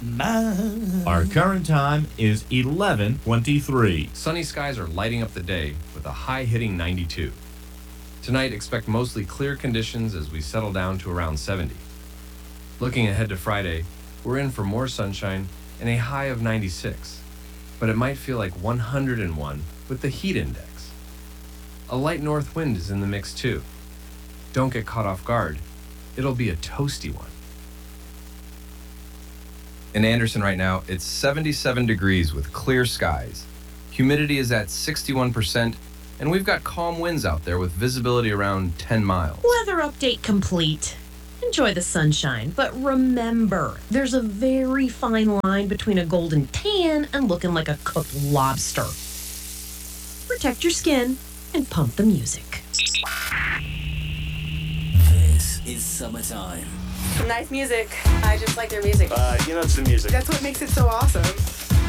Our current time is 11:23. Sunny skies are lighting up the day with a high hitting 92. Tonight, expect mostly clear conditions as we settle down to around 70. Looking ahead to Friday, we're in for more sunshine and a high of 96, but it might feel like 101 with the heat index. A light north wind is in the mix too. Don't get caught off guard. It'll be a toasty one. In Anderson right now, it's 77 degrees with clear skies. Humidity is at 61%, and we've got calm winds out there with visibility around 10 miles. Weather update complete. Enjoy the sunshine, but remember, there's a very fine line between a golden tan and looking like a cooked lobster. Protect your skin and pump the music. This is summertime. Nice music. I just like their music. It's the music. That's what makes it so awesome.